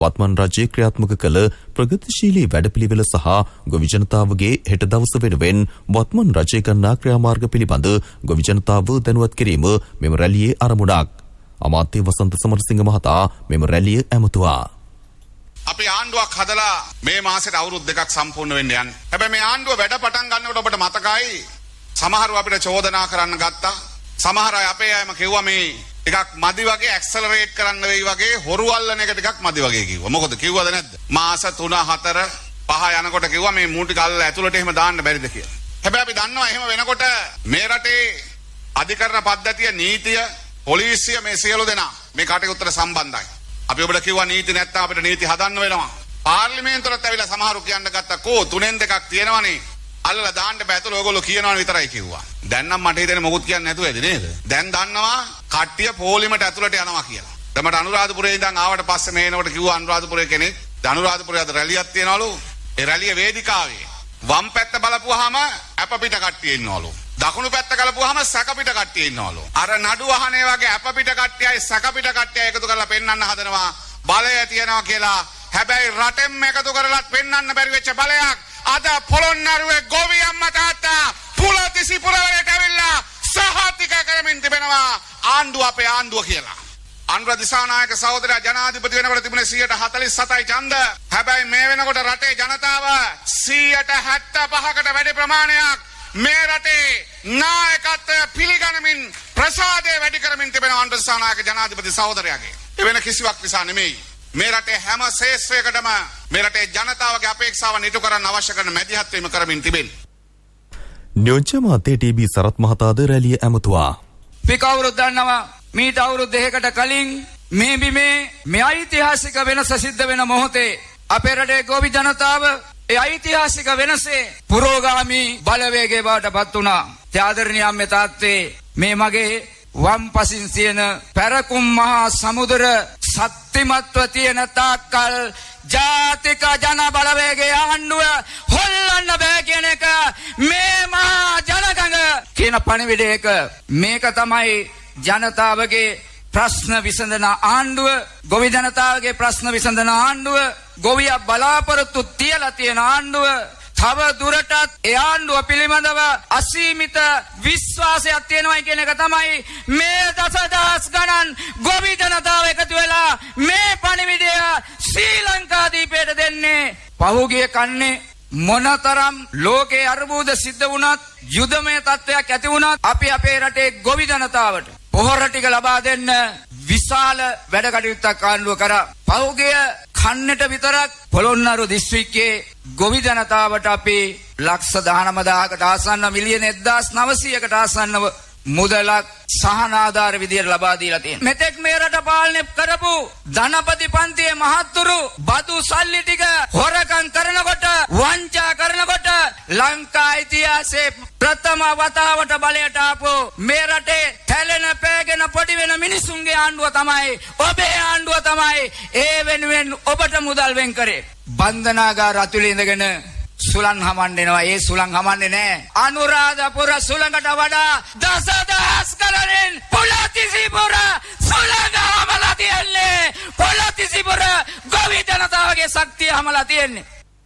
වත්මන් රජයේ ක්‍රියාත්මක කළ ප්‍රගතිශීලී වැඩපිළිවෙල සහ ගොවි ජනතාවගේ හෙට දවස වෙනුවෙන් වත්මන් රජයේ ගන්නා ක්‍රියාමාර්ග පිළිබඳ ගොවි ජනතාව දැනුවත් කිරීම මෙම රැළියේ අරමුණක්. අමාත්‍ය වසන්ත සමරසිංහ මහතා මෙම රැළිය ඇමතුවා. අපි ආණ්ඩුවක් හදලා මේ මාසෙට අවුරුදු 2ක් සම්පූර්ණ වෙන්න යන්නේ. හැබැයි මේ ආණ්ඩුව වැඩ පටන් ගන්නකොට ඔබට මතකයි සමහරව අපිට චෝදනා කරන්න ගත්තා. සමහර අය අපේ අයම කිව්වා මේ ටිකක් මදි වගේ ඇක්සලරේට් කරන්න වෙයි වගේ හොරු අල්ලන එක ටිකක් මදි වගේ කිව්වා. මොකද කිව්වද නැද්ද? මාස 3 4 5 යනකොට කිව්වා මේ මූ ටික අල්ලලා ඇතුළට එහෙම දාන්න බැරිද කියලා. හැබැයි අපි දන්නවා එහෙම වෙනකොට මේ රටේ අධිකරණ පද්ධතිය නීතිය පොලිසිය මේ සියලු දෙනා මේ කටයුත්තට සම්බන්ධයි. අපි ඔබට කිව්වා නීති නැත්තම් අපිට නීති හදන්න වෙනවා. පාර්ලිමේන්තුවට ඇවිල්ලා සමහරු කියන්න ගත්තා කෝ 3න් 2ක් තියෙනවනේ අල්ලලා දාන්න බෑ ඒතල ඔයගොල්ලෝ කියනවා විතරයි කිව්වා. දැන් නම් මට හිතෙන්නේ මොකුත් කියන්නේ නැතුව ඇද නේද? දැන් දන්නවා කට්ටිය පොලිමට ඇතුළට යනවා කියලා. දැන් මට අනුරාධපුරේ ඉඳන් ආවට පස්සේ මේ එනකොට කිව්වා අනුරාධපුරේ කෙනෙක් අනුරාධපුරේ අද රැලියක් තියනවලු. ඒ රැළිය වේදිකාවේ වම් පැත්ත බලපුවාම අප පිට කට්ටිය ඉන්නවලු. දකුණු පැත්ත කලපුවාම සැක පිට කට්ටිය ඉන්නවලු. අර නඩු අහනේ වගේ අප පිට කට්ටියයි සැක පිට කට්ටියයි එකතු කරලා පෙන්වන්න හදනවා බලය තියනවා කියලා. හැබැයි රටෙන් එකතු කරලත් පෙන්වන්න බැරි වෙච්ච බලයක් අද පොළොන්නරුවේ ගොවි අම්මා තාත්තා පුලතිසි පුරවරට ඇවිල්ලා සහතික කරමින් තිබෙනවා ආණ්ඩුව අපේ ආණ්ඩුව කියලා. අනුර දිසානායක සහෝදරයා ජනාධිපති වෙනකොට තිබුණේ 147යි ඡන්ද. හැබැයි මේ වෙනකොට රටේ ජනතාව 175කට වැඩි ප්‍රමාණයක් මේ රටේ නායකත්වය පිළිගනිමින් ප්‍රසාදය වැඩි කරමින් තිබෙන අනුර දිසානායක ජනාධිපති සහෝදරයාගේ. ඒ වෙන කිසිවක් නිසා නෙමෙයි. මේ රටේ හැම ශේෂ්ත්‍රයකටම මේ රටේ ජනතාවගේ අපේක්ෂාවන් ඉටු කරන්න අවශ්‍ය කරන මැදිහත් වීම කරමින් තිබෙනවා. නියෝජ්‍ය මාත්‍ය ටීබී සරත් මහතාද රැළිය ඇමතුවා. අපි කවුරුත් දන්නවා මීට අවුරුදු 2කට කලින් මේ බිමේ මේ ඓතිහාසික වෙනස සිද්ධ වෙන මොහොතේ අපේ රටේ ගොවි ජනතාව ඒ ඓතිහාසික වෙනසේ පුරෝගාමී බලවේගයේ බවට පත් වුණා. ආදරණීය අම්මේ තාත්තේ මේ මගේ වම් පසින් තියෙන පැරකුම් මහා සමුද්‍ර සත්‍යමත්ව තියෙන තාක්කල් ජාතික ජන බලවේගයේ ආණ්ඩුව හොල්ලන්න බෑ කියන එක මේ මහා ජනගඟ කියන පණිවිඩයක මේක තමයි ජනතාවගේ ප්‍රශ්න විසඳන ආණ්ඩුව, ගොවි ජනතාවගේ ප්‍රශ්න විසඳන ආණ්ඩුව, ගොවියා බලාපොරොත්තු තියලා තියෙන ආණ්ඩුව. තව දුරටත් ඒ ආණ්ඩුව පිළිබඳව අසීමිත විශ්වාසයක් තියෙනවා කියන එක තමයි මේ දසදහස් ගණන් ගොවි ජනතාව එකතු වෙලා මේ පණිවිඩය ශ්‍රී ලංකාදීපයට දෙන්නේ. පහුගිය කන්නේ මොනතරම් ලෝකේ අර්බුද සිද්ධ වුණත් යුදමය තත්ත්වයක් ඇති වුණත් අපි අපේ රටේ ගොවි ජනතාවට පොහොර ටික ලබා දෙන්න විශාල වැඩ කටයුත්තක් ආණ්ඩුව කරා. පහුගිය කන්නට විතරක් පොළොන්නරු දිස්ත්‍රික්කයේ ගොවි ජනතාවට අපි ලක්ෂ 19000කට ආසන්න මිලියන 1900කට ආසන්නව මුදලක් සහනාධාර විදියට ලබා දීලා තියෙනවා. මෙතෙක් මේ රට පාලනය කරපු ධනපති පන්තියේ මහත්තුරු බදු සල්ලි ටික හොරකම් කරනකොට වංචා කරනකොට ලංකා ඉතිහාසයේ ප්‍රථම වතාවට බලයට ආපු මේ රටේ තැලෙන පෑගෙන පොඩි වෙන මිනිසුන්ගේ ආණ්ඩුව තමයි ඔබේ ආණ්ඩුව තමයි ඒ වෙනුවෙන් ඔබට මුදල් වෙන් කරේ. බන්ධනාගාර අතුලේ ඉඳගෙන සුලං හමන්නෙනවා. ඒ සුලං හමන්නේ නෑ. අනුරාධපුර සුලංකට වඩා දසදහස් ගණනින් පොළොතිසිපුර සුලං හමලා තියන්නේ. පොළොතිසිපුර ගොවි ජනතාවගේ ශක්තිය හමලා තියන්නේ.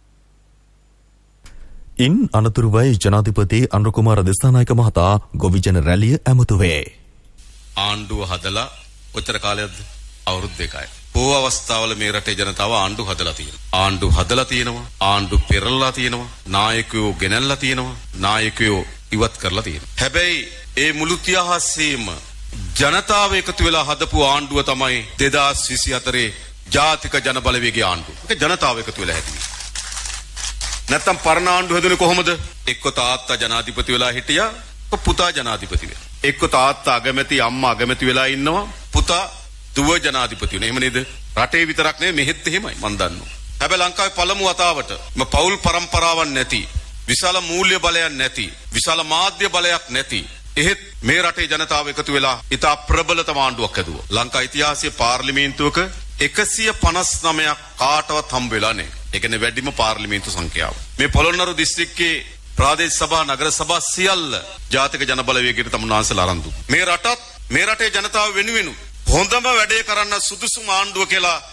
ඉන් අනතුරුවයි ජනාධිපති අනුර කුමාර දිසානායක මහතා ගොවි ජන රැළිය ඇමතුවේ. ආණ්ඩුව හදලා ඔච්චර කාලයක්ද? අවුරුදු 2යි. බොහෝ අවස්ථාවල මේ රටේ ජනතාව ආණ්ඩු හදලා තියෙනවා. ආණ්ඩු හදලා තියෙනවා. ආණ්ඩු පෙරලලා තියෙනවා. නායකයෝ ගෙනල්ලා තියෙනවා. නායකයෝ ඉවත් කරලා තියෙනවා. හැබැයි ඒ මුළු ඉතිහාසයේම ජනතාව එකතු වෙලා හදපු ආණ්ඩුව තමයි 2024 ජාතික ජන බලවේගයේ ආණ්ඩුව. ඒක ජනතාව එකතු වෙලා හැදුවේ. නැත්තම් පරණ ආණ්ඩුව හැදුනේ කොහොමද? එක්ක තාත්තා ජනාධිපති වෙලා හිටියා, පුතා ජනාධිපති වෙලා. එක්ක තාත්තා අගමැති, අම්මා අගමැති වෙලා ඉන්නවා, පුතා දුව ජනාධිපති වෙනවා. එහෙම නේද? රටේ විතරක් නෙමෙයි මෙහෙත් එහෙමයි මන් දන්නවා. හැබැයි ලංකාවේ පළමු වතාවට පෞල් පරම්පරාවක් නැති, විශාල මූල්‍ය බලයක් නැති, විශාල මාධ්‍ය බලයක් නැති එහෙත් මේ රටේ ජනතාව එකතු වෙලා ඉතා ප්‍රබලතම ආණ්ඩුවක් හැදුවා. ලංකා ඉතිහාසයේ පාර්ලිමේන්තුවක 159ක් කාටවත් හම්බ වෙලා නැහැ. ඒ කියන්නේ වැඩිම පාර්ලිමේන්තු සංඛ්‍යාව. මේ පොළොන්නරු දිස්ත්‍රික්කයේ ප්‍රාදේශ සභා, නගර සභා සියල්ල ජාතික ජන බලවේගයට තමුන්නාන්සලා ආරම්භ. මේ රටත් මේ රටේ ජනතාව වෙනුවෙන් හොඳම වැඩේ කරන්න සුදුසුම ආණ්ඩුව කියලා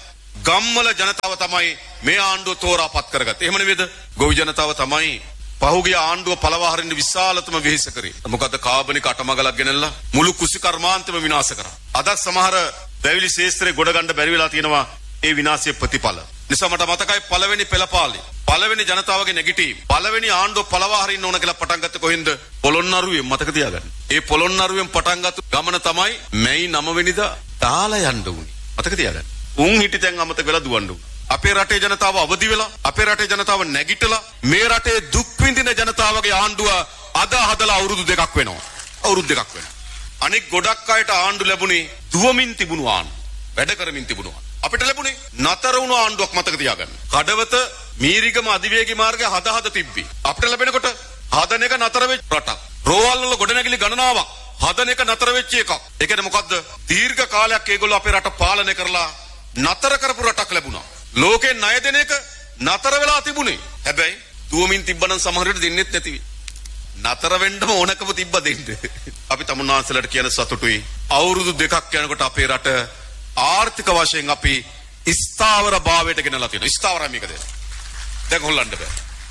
ගම්වල ජනතාව තමයි මේ ආණ්ඩුව තෝරාපත් කරගත්තේ. එහෙම නෙවෙයිද? ගොවි ජනතාව තමයි පහුගිය ආණ්ඩුව පළවා හරින්න විශාලතම වෙහෙස කරේ. මොකද කාබනික අටමගලක් ගෙනල්ලා මුළු කුසි කර්මාන්තෙම විනාශ කරා. අද සමහර දැවිලි ශේෂ්ත්‍රේ ගොඩ ගන්න බැරි වෙලා තියෙනවා ඒ විනාශයේ ප්‍රතිඵල. නිසා මට මතකයි පළවෙනි පෙළපාලේ පළවෙනි ජනතාවගේ නැගිටීම පළවෙනි ආණ්ඩුව පළවා හරින්න ඕන කියලා පටන් ගත්තේ කොහෙන්ද? පොළොන්නරුවෙන්. මතක තියාගන්න. ඒ පොළොන්නරුවෙන් පටන් ගත්ත ගමන තමයි මැයි 9 වෙනිදා දාලා යන්න උනේ. මතක තියාගන්න. උන් හිටි තැන් අමතක වෙලා දුවන්න උනේ. අපේ රටේ ජනතාව අවදි වෙලා අපේ රටේ ජනතාව නැගිටලා මේ රටේ දුක් විඳින ජනතාවගේ ආණ්ඩුව අද හදලා අවුරුදු 2ක් වෙනවා. අවුරුදු 2ක් වෙනවා. අනික ගොඩක් අයට ආණ්ඩු ලැබුණේ දුවමින් තිබුණු ආණ්ඩු. වැඩ කරමින් තිබුණු ආණ්ඩු. අපිට ලැබුණේ නතර වුණු ආණ්ඩුවක්. මතක තියාගන්න. කඩවත මීරිගම අධිවේගී මාර්ගය හද තිබ්බි. අපිට ලැබෙනකොට හදන එක නතර වෙච්ච රටක්. රෝවල් වල ගොඩනැගිලි ගණනාවක් හදන එක නතර වෙච්ච එකක්. ඒ කියන්නේ මොකද්ද? දීර්ඝ කාලයක් ඒගොල්ලෝ අපේ රට පාලනය කරලා නතර කරපු රටක් ලැබුණා. ලෝකේ ණය දෙන එක නතර වෙලා තිබුණේ. හැබැයි දුවමින් තිබ්බනම් සමහර විට දෙන්නෙත් නැති. නතර වෙන්නම ඕනකම තිබ්බ දෙන්න. අපි තමුන්නාන්සලට කියන සතුටුයි. අවුරුදු 2ක් යනකොට අපේ රට ආර්ථික වශයෙන් අපි ස්ථාවර භාවයට ගෙනලා තියෙනවා. ස්ථාවරයි මේක දැන්. දැන් හොල්ලන්න බෑ.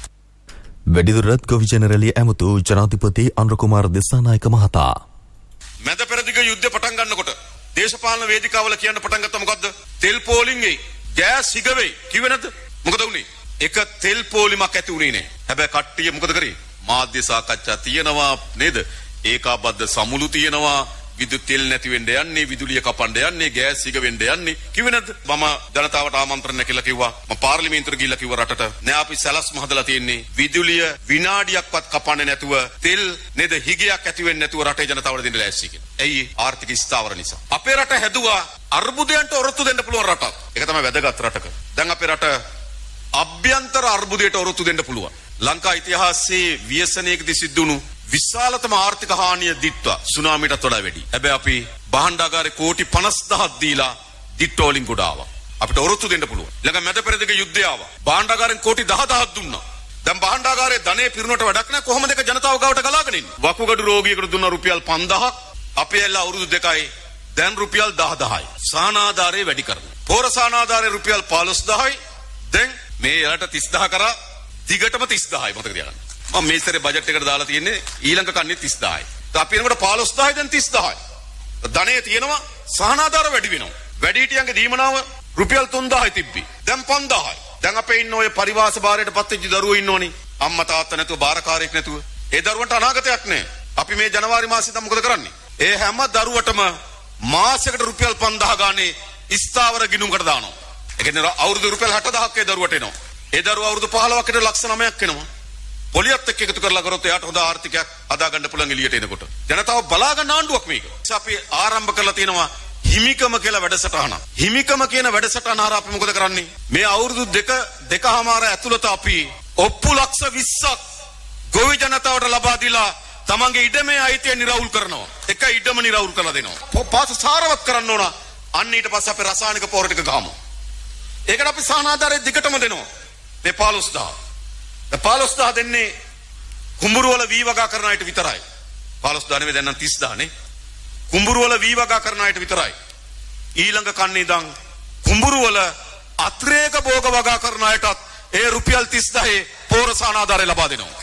වැඩිදුරටත් ගොවි ජෙනරාලිය ඇමතු ජනාධිපති අනුර කුමාර දිසානායක මහතා මැද පෙරදිග යුද්ධය පටන් ගන්නකොට දේශපාලන වේදිකාවල කියන්න පටන් ගත්තා මොකද්ද? තෙල් පෝලිං වෙයි, ගෑස් හිග වෙයි. කිව්වේ නැද්ද? මොකද වුනේ? එක තෙල් පෝලිමක් ඇති උනේ නෑ. හැබැයි කට්ටිය මොකද කරේ? මාධ්‍ය සාකච්ඡා තියෙනවා නේද? ඒකාබද්ධ සමුළු තියෙනවා. විදුලි තෙල් නැති වෙන්න යන්නේ, විදුලිය කපන්න යන්නේ, ගෑස් හිග වෙන්න යන්නේ. කිව්වේ නැද්ද? මම ජනතාවට ආමන්ත්‍රණය කළා කිව්වා. මම පාර්ලිමේන්තුවට ගිහිල්ලා කිව්වා රටට නෑ අපි සැලැස්ම හදලා තියෙන්නේ. විදුලිය විනාඩියක්වත් කපන්නේ නැතුව තෙල් නේද හිගයක් ඇති වෙන්නේ නැතුව රටේ ජනතාවට දෙන්න ලෑස්ති කියලා. ඇයි? ආර්ථික ස්ථාවර නිසා. අපේ රට හැදුවා අර්බුදයන්ට ඔරොත්තු දෙන්න පුළුවන් රටක්. ඒක තමයි වැදගත් රටක. දැන් අපේ රට අභ්‍යන්තර අර්බුදයට ඔරොත්තු දෙන්න පුළුවන්. ලංකා ඉතිහාසයේ ව්‍යසනයකදී සිද්ධ වුණු විශාලතම ආර්ථික හානිය දිට්ටුවා සුනාමියටත් වඩා වැඩි. හැබැයි අපි භාණ්ඩාගාරේ කෝටි 50000ක් දීලා දිට්ටුව වලින් ගොඩ ආවා. අපිට ඔරොත්තු දෙන්න පුළුවන්. ළඟ මැද පෙරදිග යුද්ධය ආවා. භාණ්ඩාගාරෙන් කෝටි 10000ක් දුන්නා. දැන් භාණ්ඩාගාරේ ධනෙ පිරුණට වැඩක් නැහැ. කොහොමද ඒක ජනතාව ගාවට ගලාගෙන ඉන්නේ? වකුගඩු රෝගියෙකුට දුන්නා රුපියල් 5000ක්. අපි ඇල්ලා අවුරුදු 2යි දැන් රුපියල් 10000යි. සානාධාරය වැඩි කරනවා. පෝර සානාධාරය රුපියල් 15000යි. දැන් මේ යට 30000 කරා දිගටම 30000යි. මතක තියාගන්න. මම මේ සැරේ බජට් එකට දාලා තියෙන්නේ ඊළඟ කන්නේ 30000යි. අපි එනකොට 15000යි දැන් 30000යි. ධනෙ තියෙනවා සහනාධාර වැඩි වෙනවා. වැඩිහිටියන්ගේ දීමනාව රුපියල් 3000යි තිබ්බි. දැන් 5000යි. දැන් අපේ ඉන්න ඔය පරිවාස භාරයට පත් වෙච්ච දරුවෝ ඉන්නෝනේ. අම්මා තාත්තා නැතුව බාරකාරයෙක් නැතුව. ඒ දරුවන්ට අනාගතයක් නැහැ. අපි මේ ජනවාරි මාසෙ දැන් මොකද කරන්නේ? ඒ හැම දරුවටම මාසයකට රුපියල් 5000 ගානේ ස්ථාවර ගිණුමකට දානවා. ඒ කියන්නේ අවුරුදු රුපියල් 60000ක් ඒ දරුවට එනවා. ඒ දරුවා අවුරුදු 15කට ලක්ෂ 9ක් එනවා. පොලියත් එක්ක එකතු කරලා කරොත් එයාට හොඳ ආර්ථිකයක් හදා ගන්න පුළුවන් එළියට එනකොට. ජනතාව බලා ගන්න ආණ්ඩුවක් මේක. අපි ආරම්භ කරලා තියෙනවා හිමිකම කියලා වැඩසටහන. හිමිකම කියන වැඩසටහන හරහා අපි මොකද කරන්නේ? මේ අවුරුදු දෙකමාර ඇතුළත අපි ඔප්පු ලක්ෂ 20ක් ගොවි ජනතාවට ලබා දීලා තමන්ගේ ඉඩමේ අයිතිය නිරවුල් කරනවා. එක ඉඩම නිරවුල් කරලා දෙනවා. පාස සාරවත් කරන්න ඕන. අන්න ඊට පස්සේ අපි රසායනික පොහොර ටික ගහමු. ඒකට අපි සානාධාරය දිගටම දෙනවා. මේ 15000. 15000 දෙන්නේ කුඹුරු වල වී වගා කරන අයට විතරයි. 15000 නෙවෙයි දැන් නම් 30000 නේ. කුඹුරු වල වී වගා කරන අයට විතරයි. ඊළඟ කන්නේ ඉඳන් කුඹුරු වල අත්‍රේක භෝග වගා කරන අයටත් ඒ රුපියල් 30000 පෝරසානාධාරය ලබා දෙනවා.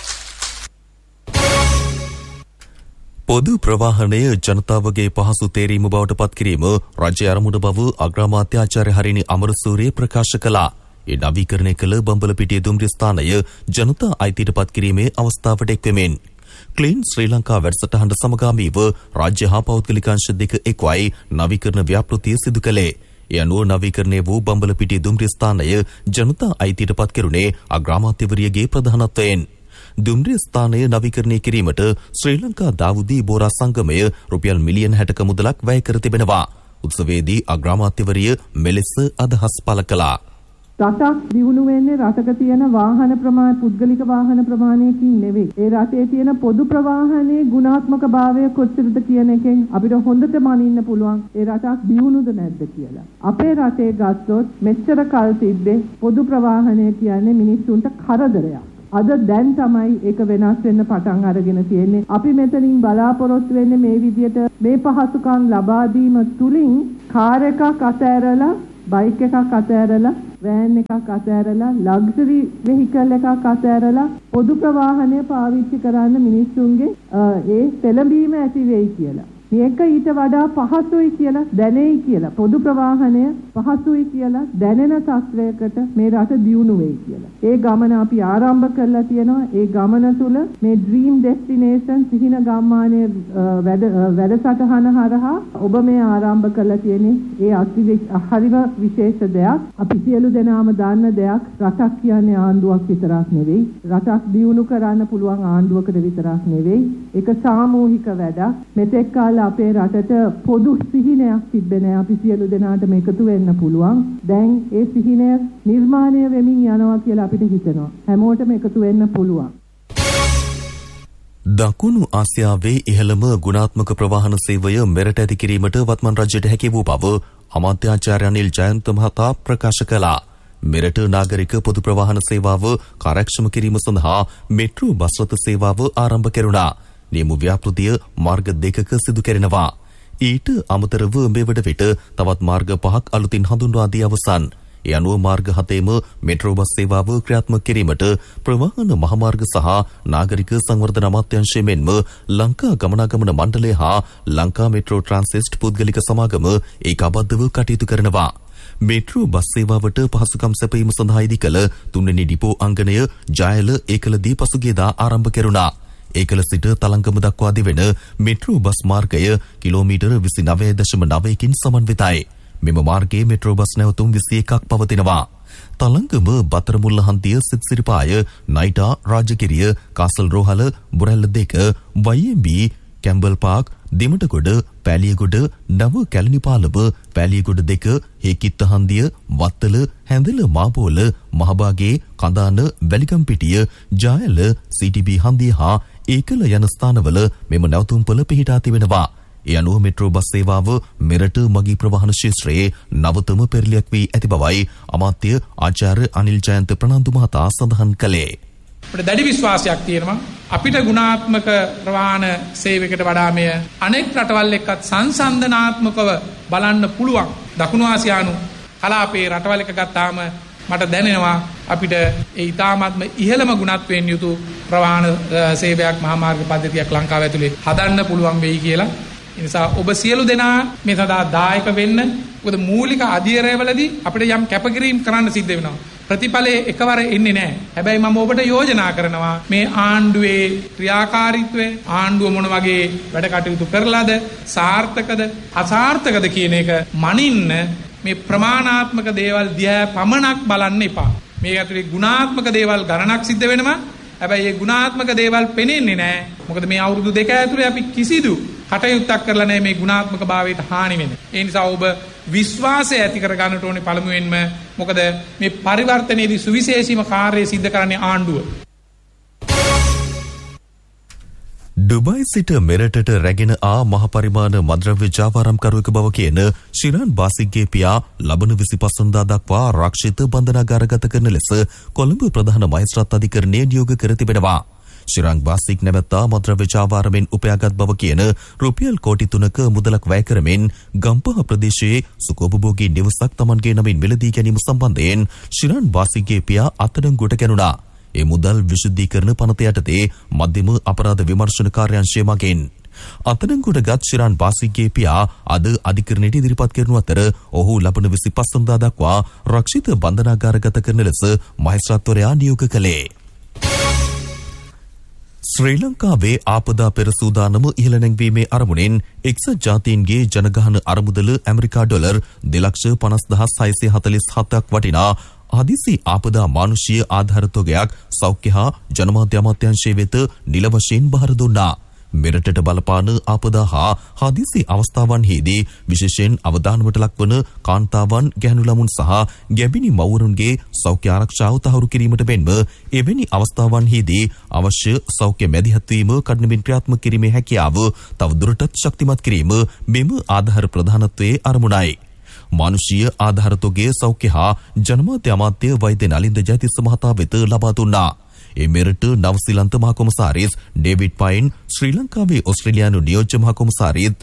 පොදු ප්‍රවාහනය ජනතාවගේ පහසු තේරීම බවට පත් කිරීම රජ්‍ය අරමුණ බව අග්‍රාමාත්‍ය ආචාර්ය හරිනි අමරසූරිය ප්‍රකාශ කළා. ඒ නවීකරණය කළ බම්බලපිටිය දුම්රිය ස්ථානය ජනතා අයිතියට පත් කිරීමේ අවස්ථාවට එක්වෙමින් ක්ලීන් ශ්‍රී ලංකා වැඩසටහනට සමගාමීව රාජ්‍ය හා පෞද්ගලික අංශ දෙක එක්වයි නවීකරණ ව්‍යාපෘතිය සිදු කළේ. ඒ අනුව නවීකරණය වූ බම්බලපිටිය දුම්රිය ස්ථානය ජනතා අයිතියට පත් කෙරුණේ අග්‍රාමාත්‍යවරියගේ ප්‍රධානත්වයෙන්. දුම්රිය ස්ථානය නවීකරණය කිරීමට ශ්‍රී ලංකා දාවුදී බෝරා සංගමය රුපියල් මිලියන 60ක මුදලක් වැය කර තිබෙනවා. උත්සවයේදී අග්‍රාමාත්‍යවරිය මෙලෙස අදහස් පළ කළා. රටක් දියුණු වෙන්නේ රටක තියෙන වාහන ප්‍රමාණය පුද්ගලික වාහන ප්‍රමාණයකින් නෙවෙයි. ඒ රටේ තියෙන පොදු ප්‍රවාහනයේ ගුණාත්මක භාවය කොච්චරද කියන එකෙන් අපිට හොඳට මනින්න පුළුවන් ඒ රටක් දියුණුද නැද්ද කියලා. අපේ රටේ ගත්තොත් මෙච්චර කල් තිබ්බේ පොදු ප්‍රවාහනය කියන්නේ මිනිස්සුන්ට කරදරයක්. අද දැන් තමයි ඒක වෙනස් වෙන්න පටන් අරගෙන තියෙන්නේ. අපි මෙතනින් බලාපොරොත්තු වෙන්නේ මේ විදියට මේ පහසුකම් ලබා දීම තුලින් කාර් එකක් අතෑරලා බයික් එකක් අතෑරලා වෑන් එකක් අතෑරලා ලග්සරි වෙහිකල් එකක් අතෑරලා පොදු ප්‍රවාහනය පාවිච්චි කරන්න මිනිස්සුන්ගේ ඒ පෙළඹීම ඇති වෙයි කියලා. මේක ඊට වඩා පහසුයි කියලා දැනෙයි කියලා පොදු ප්‍රවාහනය පහසුයි කියලා දැනෙන තත්වයකට මේ රට දියුණු වෙයි කියලා. ඒ ගමන අපි ආරම්භ කරලා තියෙනවා. ඒ ගමන තුල මේ ඩ්‍රීම් ඩෙස්ටිනේෂන් සිහින ගම්මානයේ වැඩසටහන හරහා ඔබ මේ ආරම්භ කරලා තියෙන්නේ ඒ හරිම විශේෂ දෙයක්. අපි සියලු දෙනාම දන්න දෙයක්. රටක් කියන්නේ ආණ්ඩුවක් විතරක් නෙවෙයි. රටක් දියුණු කරන්න පුළුවන් ආණ්ඩුවකට විතරක් නෙවෙයි. ඒක සාමූහික වැඩක්. මෙතෙක් කාලේ අපේ රටට පොදු සිහිනයක් තිබ්බේ නැහැ. අපි සියලු දෙනාටම එකතු වෙන්න පුළුවන්. දැන් ඒ සිහිනය නිර්මාණය වෙමින් යනවා කියලා අපිට හිතෙනවා. හැමෝටම එකතු වෙන්න පුළුවන්. දකුණු ආසියාවේ ඉහළම ගුණාත්මක ප්‍රවාහන සේවය මෙරට ඇති කිරීමට වත්මන් රජයට හැකි වූ බව අමාත්‍යාචාර්ය අනිල් ජයන්ත මහතා ප්‍රකාශ කළා. මෙරට නාගරික පොදු ප්‍රවාහන සේවාව කාර්යක්ෂම කිරීම සඳහා මෙට්‍රෝ බස් රථ සේවාව ආරම්භ කෙරුණා. නියම ව්‍යාපෘතිය මාර්ග දෙකක සිදු කෙරෙනවා. ඊට අමතරව මේ වන විට තවත් මාර්ග 5ක් අලුතින් හඳුන්වා දී අවසන්. ඒ අනුව මාර්ග 7ෙම මෙට්‍රෝ බස් සේවාව ක්‍රියාත්මක කිරීමට ප්‍රවාහන මහමාර්ග සහ නාගරික සංවර්ධන අමාත්‍යාංශය මෙන්ම ලංකා ගමනාගමන මණ්ඩලය හා ලංකා මෙට්‍රෝ ට්‍රාන්සිස්ට් පුද්ගලික සමාගම ඒකාබද්ධව කටයුතු කරනවා. මෙට්‍රෝ බස් සේවාවට පහසුකම් සැපයීම සඳහා ඉදි කළ 3 වෙනි ඩිපෝ අංගණය ජයල ඒකලදී පසුගියදා ආරම්භ කෙරුණා. ඒකල සිට තලංගම දක්වා දිවෙන මෙට්‍රෝ බස් මාර්ගය කිලෝමීටර් 29.9කින් සමන්විතයි. මෙම මාර්ගයේ මෙට්‍රෝ බස් නැවතුම් 21ක් පවතිනවා. Thalangama බතරමුල්ල හන්දිය සිත්සිරිපාය නයිටා Rajagiriya castle රෝහල බුරැල්ල 2 YMB Campbell Park Dematagoda පැලියගොඩ නව කැලණිපාලම පැලියගොඩ 2 හේකිත්ත හන්දිය වත්තල හැඳල මාබෝල මහබාගේ කඳාන වැලිගම්පිටිය ජයල CTB හන්දිය හා ඒකල යන ස්ථානවල මෙම නැවතුම්පොළ පිහිටා තිබෙනවා. ඒ අනුව මෙට්‍රෝ බස් සේවාව මෙරට මගී ප්‍රවාහන ක්ෂේත්‍රයේ නවතම පෙරලියක් වී ඇති බවයි අමාත්‍ය ආචාර්ය අනිල් ජයන්ත ප්‍රනාන්දු මහතා සඳහන් කළේ. අපිට දැඩි විශ්වාසයක් තියෙනවා අපිට ගුණාත්මක ප්‍රවාහන සේවයකට වඩා මෙය අනෙක් රටවල් එක්කත් සංසන්දනාත්මකව බලන්න පුළුවන්. දකුණු ආසියානු කලාපයේ රටවල් එක ගත්තාම මට දැනෙනවා අපිට ඒ ඊටාත්ම ඉහළම ගුණත්වයෙන් යුතු ප්‍රවාහන සේවයක් මහා මාර්ග පද්ධතියක් ලංකාව ඇතුලේ හදන්න පුළුවන් වෙයි කියලා. ඒ නිසා ඔබ සියලු දෙනා මේ සඳහා දායක වෙන්න. මොකද මූලික අධීරයවලදී අපිට යම් කැපකිරීම කරන්න සිද්ධ වෙනවා. ප්‍රතිඵලයේ එකවර එන්නේ නැහැ. හැබැයි මම ඔබට යෝජනා කරනවා මේ ආණ්ඩුවේ ක්‍රියාකාරීත්වය ආණ්ඩුව මොන වගේ වැඩ කටයුතු කරලාද සාර්ථකද අසාර්ථකද කියන එක මනින්න මේ ප්‍රමාණාත්මක දේවල් දිහා පමණක් බලන්න එපා. මේ ඇතුලේ ගුණාත්මක දේවල් ගණනක් සිද්ධ වෙනවා. හැබැයි මේ ගුණාත්මක දේවල් පෙනෙන්නේ නැහැ. මොකද මේ අවුරුදු දෙක ඇතුලේ අපි කිසිදු කටයුත්තක් කරලා නැහැ මේ ගුණාත්මක භාවයට හානි වෙන. ඒ නිසා ඔබ විශ්වාසය ඇති කර ගන්නට ඕනේ පළමුවෙන්ම. මොකද මේ පරිවර්තනයේදී සුවිශේෂීම කාර්යය සිද්ධ කරන්නේ ආණ්ඩුව. ඩුබයි සිට මෙරටට රැගෙන ආ මහ පරිමාණ මද්‍රව්‍ය ජාවාරම්කරුවෙකු බව කියන ශිරාන් බාසික්ගේ පියා ලබන 25 වෙනිදා දක්වා ආරක්ෂිත බන්ධනාගාරගත කරන ලෙස කොළඹ ප්‍රධාන මහේස්ත්‍රාත් අධිකරණය නියෝග කර තිබෙනවා. ශිරාන් බාසික් නැවැත්තා මද්‍රව්‍ය ජාවාරමෙන් උපයාගත් බව කියන රුපියල් කෝටි 3ක මුදලක් වැය කරමින් ගම්පහ ප්‍රදේශයේ සුඛෝපභෝගී නිවසක් Tamanගේ නමින් මිලදී ගැනීම සම්බන්ධයෙන් ශිරාන් බාසික්ගේ පියා අත්අඩංගුවට ගැනුණා. ඒ මුදල් විශුද්ධීකරණ පනත යටතේ මධ්‍යම අපරාධ විමර්ශන කාර්යාංශය මගින් අත්අඩංගුවට ගත් ශිරාන් බාසික්ගේ පියා අද අධිකරණයට ඉදිරිපත් කරනු අතර ඔහු ලබන 25 වෙනිදා දක්වා රක්ෂිත බන්ධනාගාරගත කරන ලෙස මහේස්ත්‍රාත්වරයා නියෝග කළේ. ශ්‍රී ලංකාවේ ආපදා පෙර සූදානම ඉහළ නැංවීමේ අරමුණෙන් එක්සත් ජාතීන්ගේ ජනගහන අරමුදල ඇමරිකා ඩොලර් 2,50,647ක් වටිනා හදිසි ආපදා මානුෂීය ආධාර තොගයක් සෞඛ්‍ය හා ජනමාධ්‍ය අමාත්‍යාංශය වෙත නිල වශයෙන් බහර දුන්නා. මෙරටට බලපාන ආපදා හා හදිසි අවස්ථාවන්හිදී විශේෂයෙන් අවධානමට ලක්වන කාන්තාවන්, ගැහැණු ළමුන් සහ ගැබිණි මව්වරුන්ගේ සෞඛ්‍ය ආරක්ෂාව තහවුරු කිරීමට මෙන්ම එවැනි අවස්ථාවන්හිදී අවශ්‍ය සෞඛ්‍ය මැදිහත්වීම කඩිනමින් ක්‍රියාත්මක කිරීමේ හැකියාව තවදුරටත් ශක්තිමත් කිරීම මෙම ආධාර ප්‍රධානත්වයේ අරමුණයි. මානුෂීය ආධාර තොගය සෞඛ්‍ය හා ජනමාධ්‍ය අමාත්‍ය වෛද්‍ය නලින්ද ජයතිස්ස මහතා වෙත ලබා දුන්නා. ඒ මෙරට නවසීලන්ත මහ කොමසාරිස් ඩේවිඩ් පයින්, ශ්‍රී ලංකාවේ ඕස්ට්‍රේලියානු නියෝජ්‍ය මහ කොමසාරිස්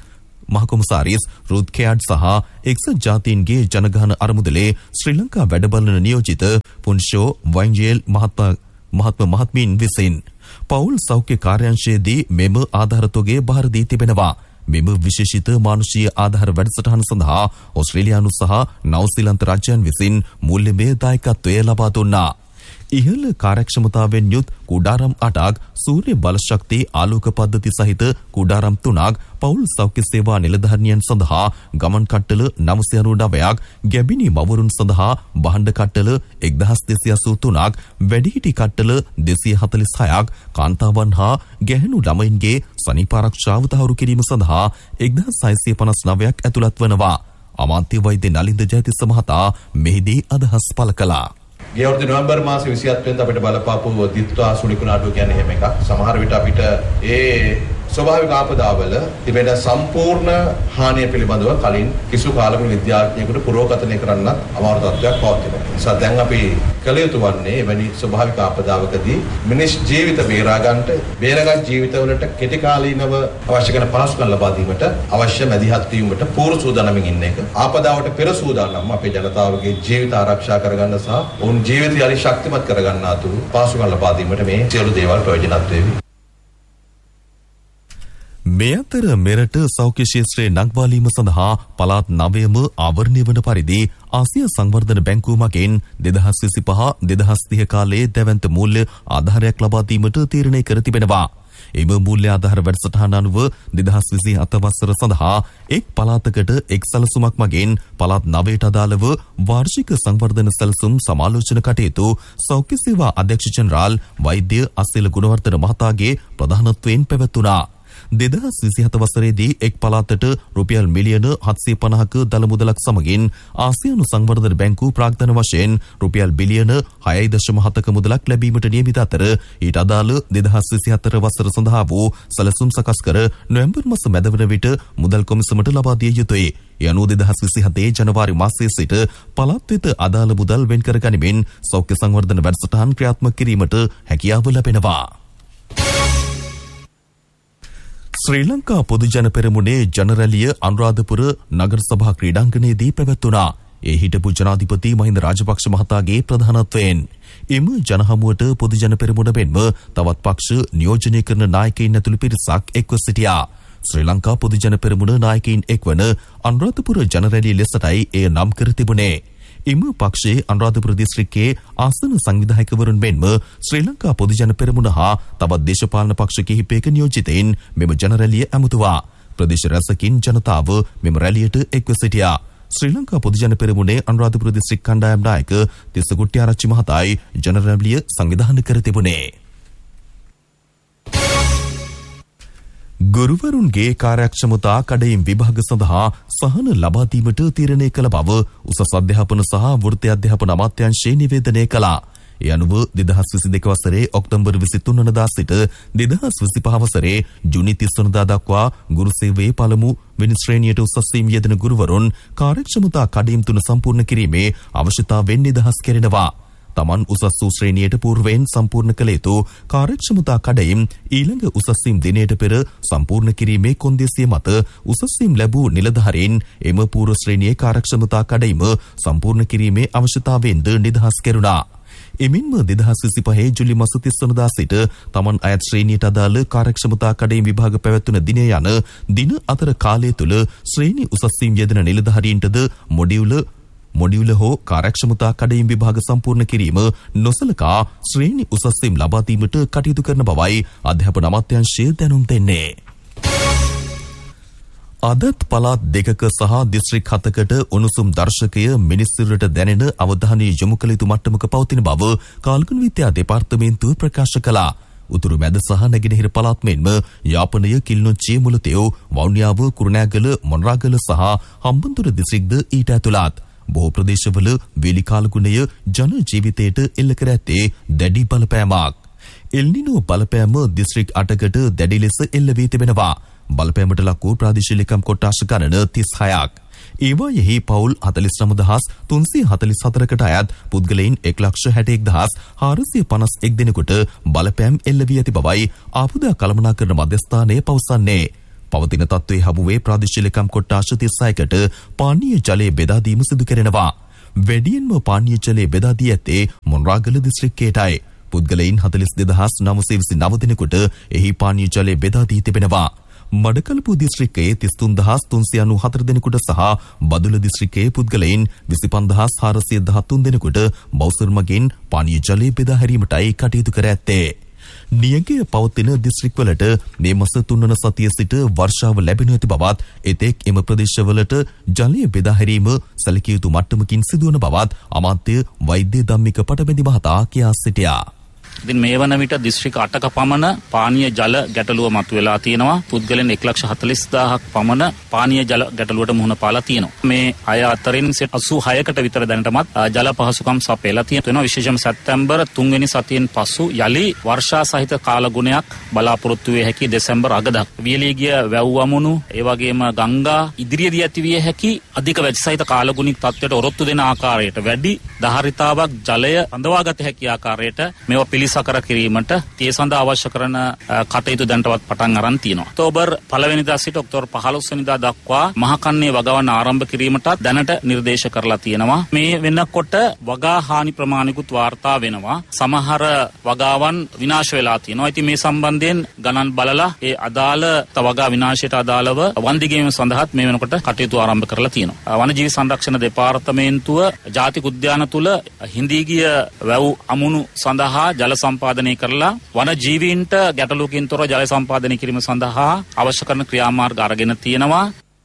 මහකොමසාරිස් රුත් කෙයාඩ් සහ එක්සත් ජාතීන්ගේ ජනගහන අරමුදලේ ශ්‍රී ලංකා වැඩබලන නියෝජිත පුන්ෂෝ වයින්ජේල් මහත්මීන් විසින් පවුල් සෞඛ්‍ය කාර්යාංශයේදී මෙම ආධාරතෝගේ බාර දී තිබෙනවා. මෙම විශේෂිත මානුෂීය ආධාර වැඩසටහන සඳහා ඕස්ට්‍රේලියානු සහ නවසීලන්ත රාජ්‍යයන් විසින් මූල්‍යමය දායකත්වය ලබා දුන්නා. ඉහළ කාර්යක්ෂමතාවෙන් යුත් කුඩාරම් 8ක් සූර්ය බලශක්ති ආලෝක පද්ධති සහිත කුඩාරම් 3ක් පවුල් සෞඛ්‍ය සේවා නිලධාරියන් සඳහා ගමන් කට්ටල 999ක් ගැබිනි මවුරුන් සඳහා භාණ්ඩ කට්ටල 1283ක් වැඩිහිටි කට්ටල 246ක් කාන්තාවන් හා ගැහැණු ළමයින්ගේ සනීපාරක්ෂාව තහවුරු කිරීම සඳහා 1659ක් ඇතුළත් වනවා. අමාත්‍ය වෛද්‍ය නලින්ද ජයතිස්ස මහතා මෙහිදී අදහස් පළ කළා. ගිය අවුරුදු නොවැම්බර් මාසේ 27 වෙනිදා අපිට බලපාපු දිත්වා සුලිකුණාටුව කියන්නේ එහෙම එකක්. සමහර විට අපිට ඒ ස්වභාවික ආපදාවල තිබෙන සම්පූර්ණ හානිය පිළිබඳව කලින් කිසි කාලයක විද්‍යාඥයෙකුට පුරෝගතනය කරන්න අමාරු තත්ත්වයක් පවතිනවා. ඒ නිසා දැන් අපි කළ යුතු වන්නේ එවැනි ස්වභාවික ආපදාවකදී මිනිස් ජීවිත බේරා ගන්නට, බේරගත් ජීවිතවලට කෙටි කාලීනව අවශ්‍ය කරන පහසුකම් ලබා දීමට අවශ්‍ය මැදිහත් වීමට පූර්ව සූදානමින් ඉන්න එක. ආපදාවට පෙර සූදානම් අපේ ජනතාවගේ ජීවිත ආරක්ෂා කරගන්න සහ ඔවුන් ජීවිතය අලි ශක්තිමත් කරගන්න අතුරු පහසුකම් ලබා දීමට මේ සියලු දේවල් ප්‍රයෝජනවත් වේවි. මේ අතර මෙරට සෞඛ්‍ය ශාස්ත්‍රයේ නංවාලීම සඳහා පළාත් 9ම ආවරණය වන පරිදි ආසියා සංවර්ධන බැංකුව මගින් 2025-2030 කාලයේ දැවැන්ත මූල්‍ය ආධාරයක් ලබා දීමට තීරණය කර තිබෙනවා. එම මූල්‍ය ආධාර වැඩසටහන අනුව 2027 වසර සඳහා එක් පළාතකට එක් සැලසුමක් මගින් පළාත් 9ට අදාළව වාර්ෂික සංවර්ධන සැලසුම් සමාලෝචන කටයුතු සෞඛ්‍ය සේවා අධ්‍යක්ෂ ජෙනරාල් වෛද්‍ය අසිල ගුණවර්ධන මහතාගේ ප්‍රධානත්වයෙන් පැවැත්වුණා. 2027 වසරේදී එක් පළාතට රුපියල් මිලියන 750ක දල මුදලක් සමගින් ආසියානු සංවර්ධන බැංකුව ප්‍රාග්ධන වශයෙන් රුපියල් බිලියන 6.7ක මුදලක් ලැබීමට නියමිත අතර ඊට අදාළ 2024 වසර සඳහා වූ සැලසුම් සකස් කර නොවැම්බර් මාස මැද වන විට මුදල් කොමිසමට ලබා දිය යුතුයි. ඒ අනුව 2027 ජනවාරි මාසයේ සිට පළාත් වෙත අදාළ මුදල් වෙන් කර ගනිමින් සෞඛ්‍ය සංවර්ධන වැඩසටහන් ක්‍රියාත්මක කිරීමට හැකියාව ලැබෙනවා. ශ්‍රී ලංකා පොදු ජන පෙරමුණේ ජනරැලිය අනුරාධපුර නගර සභා ක්‍රීඩාංගණයේදී පැවැත්වුණා. ඒ හිටපු ජනාධිපති මහින්ද රාජපක්ෂ මහතාගේ ප්‍රධානත්වයෙන් එම ජනහමුවට පොදු ජන පෙරමුණ මෙන්ම තවත් පක්ෂ නියෝජනය කරන නායකයින් ඇතුළු පිරිසක් එක්ව සිටියා. ශ්‍රී ලංකා පොදු ජන පෙරමුණ නායකයින් එක්වන අනුරාධපුර ජනරැලිය ලෙසටයි එය නම් කර තිබුණේ. එම පක්ෂයේ අනුරාධපුර දිස්ත්‍රික්කයේ ආසන සංවිධායකවරුන් මෙන්ම ශ්‍රී ලංකා පොදු ජන පෙරමුණ හා තවත් දේශපාලන පක්ෂ කිහිපයක නියෝජිතයින් මෙම ජනරැලිය ඇමතුවා. ප්‍රදේශ රැසකින් ජනතාව මෙම රැලියට එක්ව සිටියා. ශ්‍රී ලංකා පොදු ජන පෙරමුණේ අනුරාධපුර දිස්ත්‍රික් කණ්ඩායම් නායක තිස්ස කුට්ටිආරච්චි මහතායි ජනරැලිය සංවිධානය කර තිබුණේ. ගුරුවරුන්ගේ කාර්යක්ෂමතා කඩයිම් විභාග සඳහා සහන ලබා දීමට තීරණය කළ බව උසස් අධ්‍යාපන සහ වෘත්ති අධ්‍යාපන අමාත්‍යාංශය නිවේදනය කළා. ඒ අනුව 2022 වසරේ ඔක්තෝබර් 23 වනදා සිට 2025 වසරේ ජූනි 30 වනදා දක්වා ගුරු සේවයේ පළමු වෙනි ශ්‍රේණියට උසස් වීම යෙදෙන ගුරුවරුන් කාර්යක්ෂමතා කඩයිම් තුන සම්පූර්ණ කිරීමේ අවශ්‍යතාවයෙන් නිදහස් කෙරෙනවා. තමන් උසස් වූ ශ්‍රේණියට පූර්වයෙන් සම්පූර්ණ කළ යුතු කාර්යක්ෂමතා කඩයිම් ඊළඟ උසස් වීම දිනයට පෙර සම්පූර්ණ කිරීමේ කොන්දේසිය මත උසස් වීම ලැබූ නිලධාරීන් එම පූර්ව ශ්‍රේණියේ කාර්යක්ෂමතා කඩයිම සම්පූර්ණ කිරීමේ අවශ්‍යතාවයෙන්ද නිදහස් කෙරුණා. එමින්ම 2025 ජුලි මාස 30 වනදා සිට තමන් අයත් ශ්‍රේණියට අදාළ කාර්යක්ෂමතා කඩයිම් විභාග පැවැත්වුණ දිනය යන දින අතර කාලය තුළ ශ්‍රේණි උසස් වීම යෙදෙන නිලධාරීන්ටද මොඩියුල හෝ කාර්යක්ෂමතා කඩයිම් විභාග සම්පූර්ණ කිරීම නොසලකා ශ්‍රේණි උසස් වීම ලබා දීමට කටයුතු කරන බවයි අධ්‍යාපන අමාත්‍යාංශය දැනුම් දෙන්නේ. අදත් පළාත් දෙකක සහ දිස්ත්‍රික් 7කට උණුසුම් දර්ශකය මිනිස්සුන්ට දැනෙන අවධානය යොමු කළ යුතු මට්ටමක පවතින බව කාල්ගුණ විද්‍යා දෙපාර්තමේන්තුව ප්‍රකාශ කළා. උතුරු මැද සහ නැගෙනහිර පළාත් මෙන්ම යාපනය කිලිනොච්චිය මුලතිව් වවුනියාව කුරුණෑගල මොනරාගල සහ හම්බන්තොට දිස්ත්‍රික්ද ඊට ඇතුළත්. බොහෝ ප්‍රදේශවල වේලි කාලගුණය ජන ජීවිතයට එල්ල කර ඇත්තේ දැඩි බලපෑමක්. එල්නිනෝ බලපෑම දිස්ත්‍රික් 8කට දැඩි ලෙස එල්ල වී තිබෙනවා. බලපෑමට ලක් වූ ප්‍රාදේශීය ලේකම් කොට්ටාශ ගණන 36ක්. ඒවායෙහි පවුල් 49344කට අයත් පුද්ගලයන් 1,61,451 දෙනෙකුට බලපෑම් එල්ල වී ඇති බවයි ආපදා කළමනාකරණ මධ්‍යස්ථානය පවසන්නේ. පවතින තත්ත්වයේ හමුවේ ප්‍රාදේශීයකම් කොට්ටාශ 36කට පානීය ජලය බෙදා දීම සිදු කරනවා. වැඩියෙන්ම පානීය ජලය බෙදා දී ඇත්තේ මොන්රාගල දිස්ත්‍රික්කයටයි. පුද්ගලයන් 42329 දෙනෙකුට එහි පානීය ජලය බෙදා දී තිබෙනවා. මඩකලපු දිස්ත්‍රික්කයේ 33394 දෙනෙකුට සහ බදුල්ල දිස්ත්‍රික්කයේ පුද්ගලයන් 25413 දෙනෙකුට බෞසර් මගින් පානීය ජලය බෙදා හැරීමටයි කටයුතු කර ඇත්තේ. නියඟය පවතින දිස්ත්‍රික්වලට මේ මාස 3 වන සතිය සිට වර්ෂාව ලැබෙනු ඇති බවත් එතෙක් එම ප්‍රදේශවලට ජලය බෙදා හැරීම සැලකිය යුතු මට්ටමකින් සිදුවන බවත් අමාත්‍ය වෛද්‍ය ධම්මික පටබැඳි මහතා කියා සිටියා. ඉතින් මේ වන විට දිස්ත්‍රික් 8ක පමණ පානීය ජල ගැටලුව මතුවලා තියෙනවා. පුද්ගලයන් 1,40,000ක් පමණ පානීය ජල ගැටලුවට මුහුණ පාලා තියෙනවා. මේ අය අතරින් 86කට විතර දැනටමත් ජල පහසුකම් සපයලා තියෙනවා. විශේෂයෙන්ම සැප්තැම්බර් 3 වෙනි සතියෙන් පසු යලි වර්ෂා සහිත කාලගුණයක් බලාපොරොත්තු වේ හැකි දෙසැම්බර් අග දක්වා. වියලී ගිය වැව් වමුණු ඒ වගේම ගංගා ඉදිරියේදී ඇතිවිය හැකි අධික වැසි සහිත කාලගුණික තත්ත්වයට ඔරොත්තු දෙන ආකාරයට වැඩි දහරිතාවක් ජලය අඳවාගත හැකි ආකාරයට මේවා පිළිසකර කිරීමට ඒ සඳහා අවශ්‍ය කරන කටයුතු දැනටවත් පටන් අරන් තියෙනවා. ඔක්තෝබර් 1 වෙනිදා සිට ඔක්තෝබර් 15 වෙනිදා දක්වා මහකන්නේ වගාවන් ආරම්භ කිරීමටත් දැනට නිර්දේශ කරලා තියෙනවා. මේ වෙනකොට වගා හානි ප්‍රමාණිකුත් වාර්තා වෙනවා. සමහර වගාවන් විනාශ වෙලා තියෙනවා. ඉතින් මේ සම්බන්ධයෙන් ගණන් බලලා ඒ අදාළ වගා විනාශයට අදාළව වන්දිගැනීම සඳහාත් මේ වෙනකොට කටයුතු ආරම්භ කරලා තියෙනවා. වනජීවි සංරක්ෂණ දෙපාර්තමේන්තුව ජාතික උද්‍යාන තුල හිඳී ගිය වැව් අමුණු සඳහා ජල සම්පාදනය කරලා වන ජීවීන්ට ගැටලුවකින් තොර ජල සම්පාදනය කිරීම සඳහා අවශ්‍ය කරන ක්‍රියාමාර්ග අරගෙන තියෙනවා.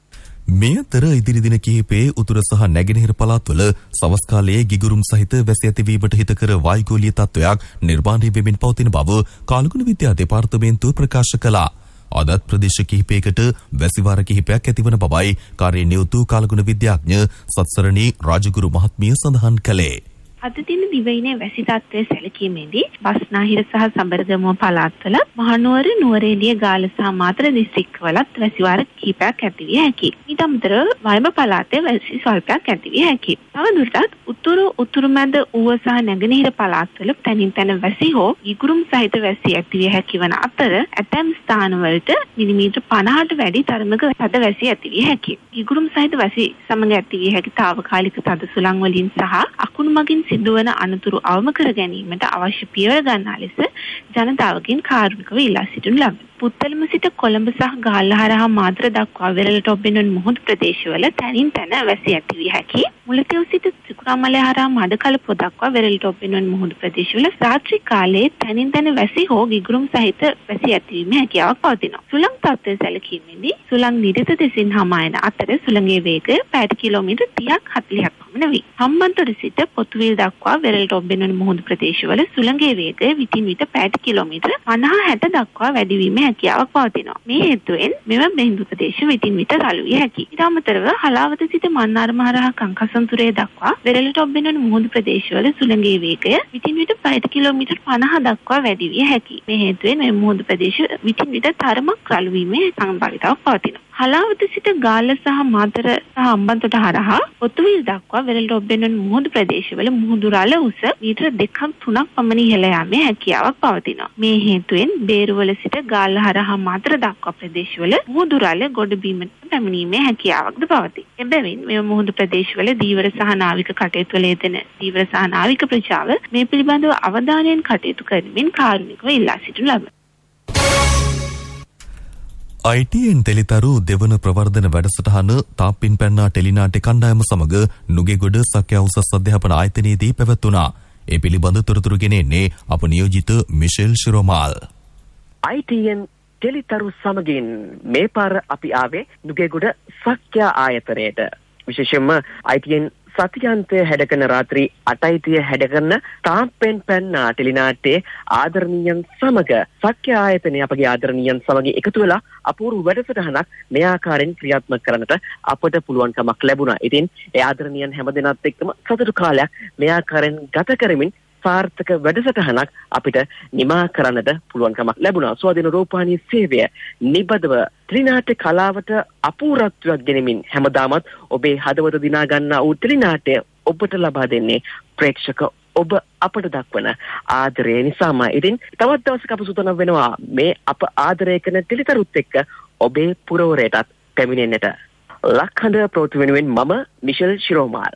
මේ අතර ඉදිරි දින කිහිපයේ උතුර සහ නැගෙනහිර පළාත්වල සවස් කාලයේ ගිගුරුම් සහිත වැසි ඇතිවීමට හිතකර වායුගෝලීය තත්ත්වයක් නිර්මාණය වෙමින් පවතින බව කාලගුණ විද්‍යා දෙපාර්තමේන්තුව ප්‍රකාශ කළා. අදත් ප්‍රදේශ කිහිපයකට වැසිවාර කිහිපයක් ඇතිවන බවයි කාර්ය නියුතු කාලගුණ විද්‍යාඥ සත්සරණී රාජගුරු මහත්මිය සඳහන් කළේ. අද දින දිවයිනේ වැසි තත්ත්වය සැලකීමේදී බස්නාහිර සහ සබරගමුව පළාත්වල මහනුවර නුවරඑළිය ගාල්ල සහ මාතර දිස්ත්‍රික්කවලත් වැසිවාර කිහිපයක් ඇතිවිය හැකියි. ඊට අමතරව වයඹ පළාතේ වැසි ස්වල්පයක් ඇතිවිය හැකියි. තවදුරටත් උතුරු මැද ඌව සහ නැගෙනහිර පළාත්වල තනින් තන වැසි හෝ ඉගුරුම් සහිත වැසි ඇතිවිය හැකි වන අතර ඇතැම් ස්ථානවලට මිලිමීටර් 50ට වැඩි තරමක තද වැසි ඇතිවිය හැකියි. ඉගුරුම් සහිත වැසි සමග ඇතිවිය හැකි తాවකාලික තද සුළං වලින් සහ අකුණු මගින් සිදුවන අනතුරු අවම කර ගැනීමට අවශ්‍ය පියවර ගන්නා ලෙස ජනතාවගෙන් කාරුණිකව ඉල්ලා සිටිනු ලබයි. පුත්තලම සිට කොළඹ සහ ගාල්ල හරහා මාතර දක්වා වෙරළට ඔබෙනුන් මුහුදු ප්‍රදේශවල තනින් තන වැසි ඇතිවිය හැකි. මුලතිව් සිට ත්‍රිකුණාමලය හරහා මඩකලපුව දක්වා වෙරළට ඔබෙනුන් මුහුදු ප්‍රදේශවල රාත්‍රී කාලයේ තනින් තන වැසි හෝ ගිගුරුම් සහිත වැසි ඇතිවීමේ හැකියාවක් පවතිනවා. සුළං තත්ත්වය සැලකීමේදී සුළං නිරිත දෙසින් හමා යන අතර සුළඟේ වේගය පැයට කිලෝමීටර් 30ක් 40ක් පමණ වේ. හම්බන්තොට සිට පොතුවිල් දක්වා වෙරළට ඔබෙනුන් මුහුදු ප්‍රදේශවල සුළඟේ වේගය විටින් විට පැයට කිලෝමීටර් 50-60 දක්වා වැඩි වීමේ හැකියාවක් පවතිනවා. මේ හේතුවෙන් මෙම බිඳු ප්‍රදේශ විටින් විට රළු විය හැකියි. ඊට අමතරව හලාවත සිට මන්නාරම හරහා කංකසන්තුරේ දක්වා වෙරළට ඔබෙනුන් මුහුදු ප්‍රදේශවල සුළඟේ වේගය විටින් විට පැයට කිලෝමීටර් 50 දක්වා වැඩි විය හැකියි. මේ හේතුවෙන් මේ මුහුදු ප්‍රදේශ විටින් විට තරමක් රළු වීමේ සම්භාවිතාවක් පවතිනවා. හලාවත සිට ගාල්ල සහ මාතර සහ හම්බන්තොට හරහා පොතුවිල් දක්වා වෙරළට ඔබෙනුන් මුහුදු ප්‍රදේශවල මුහුදු රළ උස මීටර 2-3ක් පමණ ඉහළ යාමේ හැකියාවක් පවතිනවා. මේ හේතුවෙන් බේරුවල සිට ගාල්ල හරහා මාතර දක්වා ප්‍රදේශවල මුහුදු රළ ගොඩ බීමට පැමිණීමේ හැකියාවක්ද පවතී. එබැවින් මේ මුහුදු ප්‍රදේශවල දීවර සහ නාවික කටයුතු වල යෙදෙන දීවර සහ නාවික ප්‍රජාව මේ පිළිබඳව අවධානයෙන් කටයුතු කරමින් කාරුණිකව ඉල්ලා සිටිනු ලබයි. ITN තෙලිතරු දෙවන ප්‍රවර්ධන වැඩසටහන තාප්පින් පැන්නා ටෙලිනාට්‍ය කණ්ඩායම සමග නුගේගොඩ සක්‍යා උසස් අධ්‍යාපන ආයතනයේදී පැවැත්වුණා. ඒ පිළිබඳ තොරතුරු ගෙනෙන්නේ අප නියෝජිත මිෂෙල් ශිරෝමාල්. ITN තෙලිතරු සමගින් මේ පාර අපි ආවේ නුගේගොඩ සක්‍යා ආයතනයට. විශේෂයෙන්ම ITN සත්‍යන්තය හැඩකන රාත්‍රී 8:30 හැඩකරන තාප්පෙන් පැන්නා ටෙලිනාට්‍යයේ ආදරණීයන් සමග සක්‍යා ආයතනයේ අපගේ ආදරණීයන් සමග එකතු වෙලා අපූර්ව වැඩසටහනක් මේ ආකාරයෙන් ක්‍රියාත්මක කරන්නට අපට පුළුවන්කමක් ලැබුණා. ඉතින් ඒ ආදරණීයන් හැමදෙනාත් එක්කම සතුටු කාලයක් මේ ආකාරයෙන් ගත කරමින් සාර්ථක වැඩසටහනක් අපිට නිමා කරන්නට පුළුවන්කමක් ලැබුණා. ස්වාධීන රූපවාහිනී සේවය නිබදව ටෙලිනාට්‍ය කලාවට අපූර්වත්වයක් ගෙනමින් හැමදාමත් ඔබේ හදවත දිනා ගන්නා වූ ටෙලිනාට්‍ය ඔබට ලබා දෙන්නේ ප්‍රේක්ෂක ඔබ අපට දක්වන ආදරය නිසාම. ඉතින් තවත් දවසක අප සූදානම් වෙනවා මේ අප ආදරය කරන ටෙලිතරුත් එක්ක ඔබේ පුරවරයටත් පැමිණෙන්නට. ලක්හඬ ප්‍රවෘත්ති වෙනුවෙන් මම මිෂෙල් ශිරෝමාල්.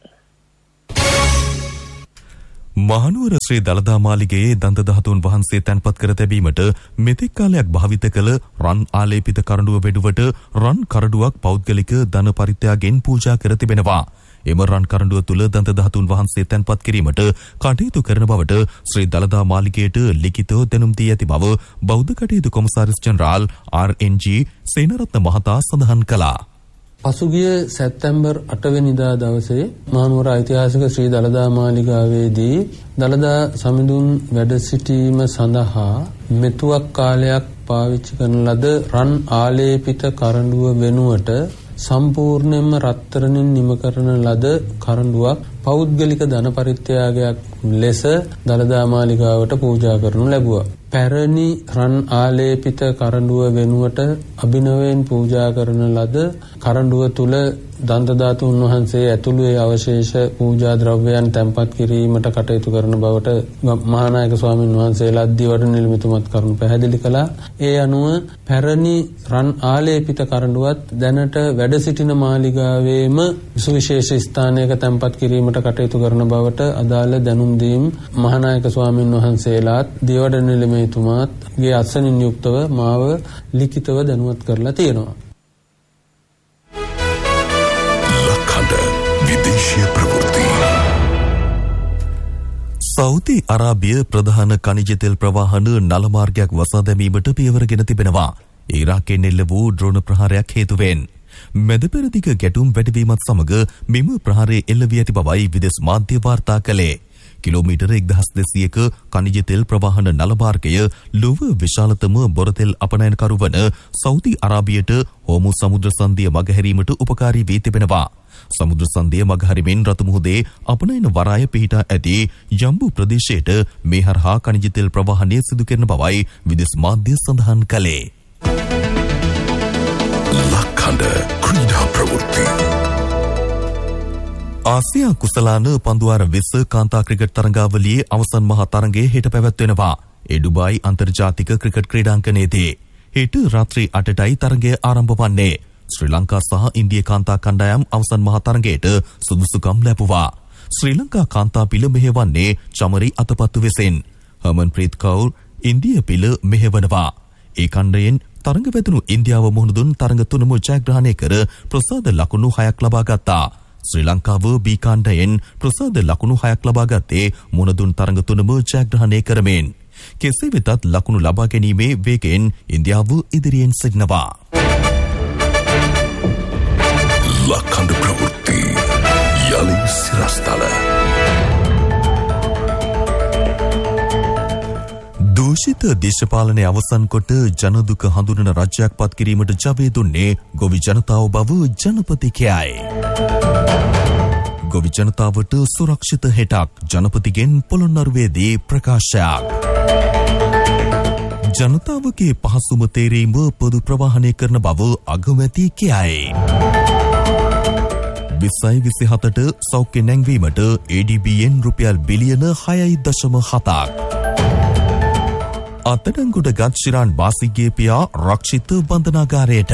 මහනුවර ශ්‍රී දළදා මාලිගයේ දන්ත ධාතුන් වහන්සේ තැන්පත් කර තැබීමට මෙතෙක් කාලයක් භාවිත කළ රන් ආලේපිත කරඬුව වෙනුවට රන් කරඬුවක් පෞද්ගලික ධන පරිත්‍යාගයෙන් පූජා කර තිබෙනවා. එම රන් කරඬුව තුල දන්ත ධාතුන් වහන්සේ තැන්පත් කිරීමට කටයුතු කරන බවට ශ්‍රී දළදා මාලිගයට ලිඛිතව දැනුම් දී ඇති බව බෞද්ධ කටයුතු කොමසාරිස් ජෙනරාල් RNG සේනරත්න මහතා සඳහන් කළා. පසුගිය සැප්තැම්බර් 8 වෙනිදා දවසේ මහනුවර ඓතිහාසික ශ්‍රී දළදා මාලිගාවේදී දළදා සමිඳුන් වැඩ සිටීම සඳහා මෙතුවක් කාලයක් පාවිච්චි කරන ලද රන් ආලේපිත කරඬුව වෙනුවට සම්පූර්ණයෙන්ම රත්තරන්ින් නිම කරන ලද කරඬුවක් පෞද්ගලික ධන පරිත්‍යාගයක් ලෙස දළදා මාලිගාවට පූජා කරනු ලැබුවා. පැරණි රන් ආලේපිත කරඬුව වෙනුවට අභිනවයෙන් පූජා කරන ලද කරඬුව තුල දන්ත ධාතුන් වහන්සේ ඇතුළු ඒ අවශේෂ පූජා ද්‍රව්‍යයන් තැන්පත් කිරීමට කටයුතු කරන බවට මහානායක ස්වාමීන් වහන්සේලා දිවට නිර්මිතමත් කරුණු පැහැදිලි කළා. ඒ අනුව පැරණි රන් ආලේපිත කරඬුවත් දැනට වැඩ සිටින මාලිගාවේම සුවිශේෂ ස්ථානයක තැන්පත් කිරීමට කටයුතු කරන බවට අදාළ දැනුම් දීම් මහානායක ස්වාමීන් වහන්සේලාත් දිවට නිර්මිතතුමාත්ගේ අත්සනින් යුක්තව මාව ලිඛිතව දැනුවත් කරලා තියෙනවා. සෞදි අරාබිය ප්‍රධාන ඛනිජ තෙල් ප්‍රවාහන නල මාර්ගයක් වසා දැමීමට පියවරගෙන තිබෙනවා. ඉරාකෙන් එල්ල වූ ඩ්‍රෝන ප්‍රහාරයක් හේතුවෙන් මැද පෙරදිග ගැටුම් වැඩිවීමත් සමග මෙම ප්‍රහාරය එල්ල වී ඇති බවයි විදේශ මාධ්‍ය වාර්තා කළේ. කිලෝමීටර 1200ක ඛනිජ තෙල් ප්‍රවාහන නල මාර්ගය ලොව විශාලතම බොරතෙල් අපනයනකරු වන සෞදි අරාබියට හෝමුස් සමුද්‍ර සංධිය මගහැරීමට උපකාරී වී තිබෙනවා. සමුද්‍ර සංධිය මගහරිමින් රතු මුහුදේ අපනයන වරාය පිහිටා ඇති යම්බු ප්‍රදේශයට මේ හරහා ඛනිජ තෙල් ප්‍රවාහනය සිදු කරන බවයි විදේශ මාධ්‍ය සඳහන් කළේ. ලක්හඬ ක්‍රීඩා ප්‍රවෘත්ති. ආසියා කුසලාන පන්දුවාර 20 කාන්තා ක්‍රිකට් තරඟාවලියේ අවසන් මහා තරඟය හෙට පැවැත්වෙනවා. ඒ ඩුබායි අන්තර්ජාතික ක්‍රිකට් ක්‍රීඩාංගණයේදී හෙට රාත්‍රී 8ටයි තරඟය ආරම්භ වන්නේ. ශ්‍රී ලංකා සහ ඉන්දිය කාන්තා කණ්ඩායම් අවසන් මහා තරඟයට සුදුසුකම් ලැබුවා. ශ්‍රී ලංකා කාන්තා පිළ මෙහෙවන්නේ චමරි අතපත්තු වෙසින්. හර්මන්ප්‍රීත් කෞර් ඉන්දිය පිළ මෙහෙවනවා. ඒ කණ්ඩායම් තරඟ වැදුණු ඉන්දියාව මුහුණ දුන් තරඟ තුනම ජයග්‍රහණය කර ප්‍රසාද ලකුණු 6ක් ලබා ගත්තා. ශ්‍රී ලංකාව බී කාණ්ඩයෙන් ප්‍රසාද ලකුණු 6ක් ලබා ගත්තේ මුහුණ දුන් තරඟ තුනම ජයග්‍රහණය කරමින්. කෙසේ වෙතත් ලකුණු ලබා ගැනීමේ වේගයෙන් ඉන්දියාව ඉදිරියෙන් සිටිනවා. ලක්හඬ ප්‍රවෘත්ති යලි සිරස්තල. දූෂිත දේශපාලනය අවසන් කොට ජනදුක හඳුනන රජයක් පත් කිරීමට ජවය දුන්නේ ගොවි ජනතාව බව ජනපති කියයි. ගොවි ජනතාවට සුරක්ෂිත හෙටක් ජනපතිගෙන් පොළොන්නරුවේදී ප්‍රකාශයක්. ජනතාවගේ පහසුම තේරීම පොදු ප්‍රවාහනය කරන බව අගමැති කියයි. 2027ට සෞඛ්‍ය නැංවීමට ADBN රුපියල් බිලියන 6.7ක්. අත්අඩංගුවට ගත් ශිරාන් බාසිගේ පියා රක්ෂිත බන්ධනාගාරයට.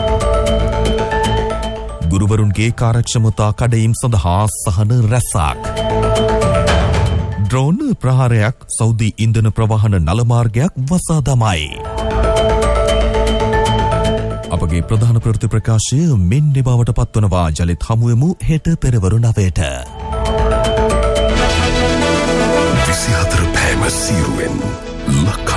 ගුරුවරුන්ගේ කාර්යක්ෂමතා කඩයිම් සඳහා සහන රැසක්. ඩ්‍රෝන් ප්‍රහාරයක් සෞදි ඉන්ධන ප්‍රවාහන නල මාර්ගයක් වසා දමයි. අපගේ ප්‍රධාන ප්‍රවෘත්ති ප්‍රකාශය මෙන්න බවට පත්වනවා. ජලිත් හමුවෙමු හෙට පෙරවරු 9ට. 24 පැයම සීරුවෙන්